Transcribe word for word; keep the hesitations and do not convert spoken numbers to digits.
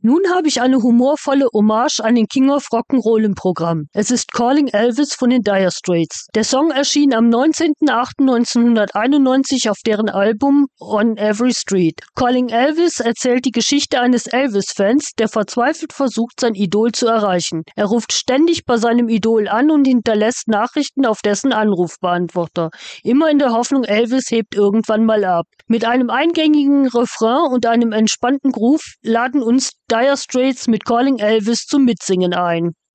Nun habe ich eine humorvolle Hommage an den King of Rock'n'Roll im Programm. Es ist Calling Elvis von den Dire Straits. Der Song erschien am neunzehnten achten neunzehnhunderteinundneunzig auf deren Album On Every Street. Calling Elvis erzählt die Geschichte eines Elvis-Fans, der verzweifelt versucht, sein Idol zu erreichen. Er ruft ständig bei seinem Idol an und hinterlässt Nachrichten auf dessen Anrufbeantworter. Immer in der Hoffnung, Elvis hebt irgendwann mal ab. Mit einem eingängigen Refrain und einem entspannten Groove laden uns Dire Straits mit Calling Elvis zum Mitsingen ein.